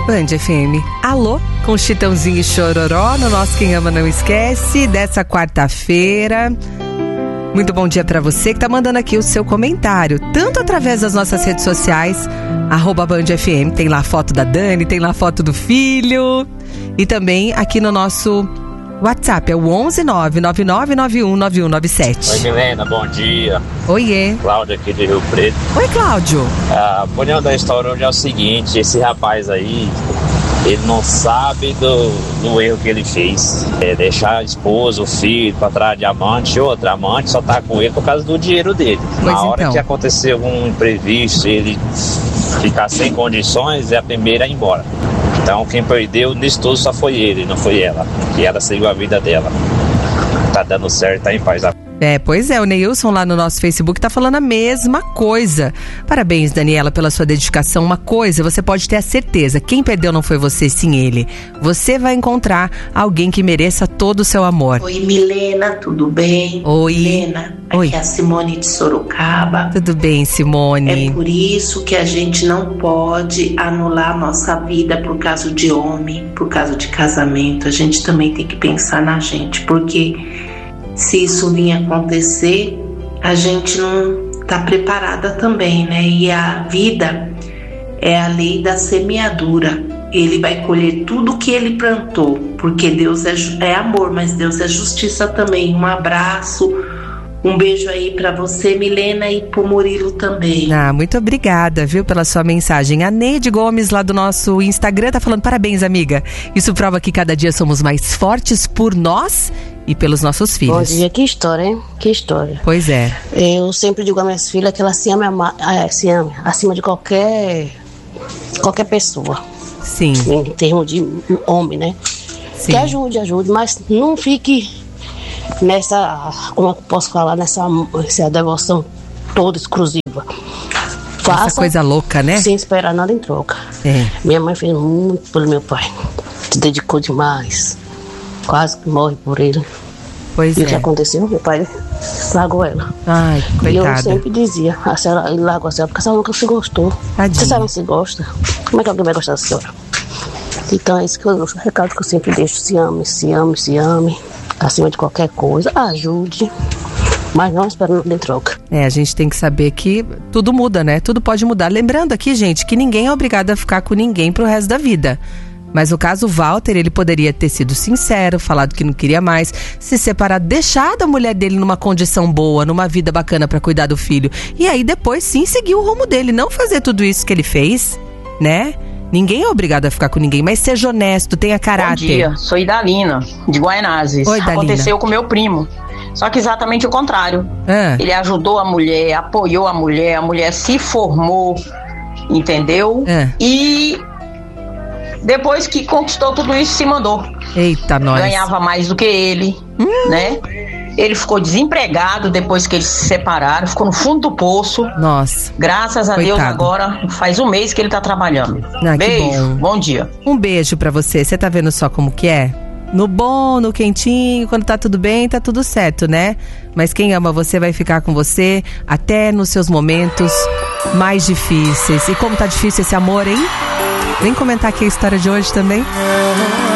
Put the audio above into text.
Band FM. Alô, com Chitãozinho e Chororó no nosso Quem Ama Não Esquece, dessa quarta-feira. Muito bom dia pra você que tá mandando aqui o seu comentário, tanto através das nossas redes sociais, @BandFM, tem lá a foto da Dani, tem lá a foto do filho, e também aqui no nosso WhatsApp, é o 11999919197. Oi, Milena, bom dia. Oiê. Cláudio aqui de Rio Preto. Oi, Cláudio. A opinião da história hoje é o seguinte: esse rapaz aí, ele não sabe do erro que ele fez. É deixar a esposa, o filho pra trás de amante, outra amante só tá com ele por causa do dinheiro dele. Pois Na hora então. que acontecer algum imprevisto, ele ficar sem condições, é a primeira a ir embora. Então quem perdeu nisso tudo só foi ele, não foi ela. Que ela seguiu a vida dela. Tá dando certo, tá em paz. Pois é, o Neilson lá no nosso Facebook tá falando a mesma coisa. Parabéns, Daniela, pela sua dedicação. Uma coisa, você pode ter a certeza, quem perdeu não foi você, sim ele. Você vai encontrar alguém que mereça todo o seu amor. Oi, Milena, tudo bem? Oi. Milena, Oi. aqui é a Simone de Sorocaba. Tudo bem, Simone? É por isso que a gente não pode anular a nossa vida por causa de homem, por causa de casamento. A gente também tem que pensar na gente, porque se isso vir acontecer, a gente não está preparada também, né? E a vida é a lei da semeadura. Ele vai colher tudo que ele plantou, porque Deus é amor, mas Deus é justiça também. Um abraço, um beijo aí para você, Milena, e pro Murilo também. Muito obrigada, viu, pela sua mensagem. A Neide Gomes, lá do nosso Instagram, tá falando parabéns, amiga. Isso prova que cada dia somos mais fortes por nós e pelos nossos filhos. Bom dia, que história, hein? Que história. Pois é. Eu sempre digo às minhas filhas que elas se amem acima de qualquer pessoa. Sim. Em termos de homem, né? Sim. Que ajude, mas não fique nessa, como eu posso falar, nessa devoção toda exclusiva. Faça Essa coisa louca, né? sem esperar nada em troca. Minha mãe fez muito pelo meu pai. Se dedicou demais. Quase que morre por ele. Pois e é. o que aconteceu? Meu pai largou ela. Ai, coitada. E eu sempre dizia, ele largou a senhora porque a senhora nunca se gostou. Tadinha. Se a senhora não se gosta, como é que alguém vai gostar da senhora? Então é esse que o recado que eu sempre deixo: se ame, se ame, se ame, acima de qualquer coisa, ajude, mas não esperando de troca. A gente tem que saber que tudo muda, né? Tudo pode mudar. Lembrando aqui, gente, que ninguém é obrigado a ficar com ninguém pro resto da vida. Mas no caso, o Walter, ele poderia ter sido sincero, falado que não queria mais, se separar, deixado a mulher dele numa condição boa, numa vida bacana pra cuidar do filho. E aí depois sim seguir o rumo dele, não fazer tudo isso que ele fez, né? Ninguém é obrigado a ficar com ninguém, mas seja honesto, tenha caráter. Bom dia, sou Idalina, de Guaianazes. Oi, Dalina. Aconteceu com meu primo, só que exatamente o contrário. Ele ajudou a mulher, apoiou a mulher se formou, entendeu? E depois que conquistou tudo isso, se mandou. Eita, nós. Ganhava mais do que ele, né? Ele ficou desempregado depois que eles se separaram, ficou no fundo do poço. Nossa. Graças a Deus, Coitado. agora faz um mês que ele tá trabalhando. Que Beijo, bom dia. Um beijo pra você. Você tá vendo só como que é? No bom, no quentinho, quando tá tudo bem, tá tudo certo, né? Mas quem ama você vai ficar com você até nos seus momentos mais difíceis. E como tá difícil esse amor, hein? Vem comentar aqui a história de hoje também.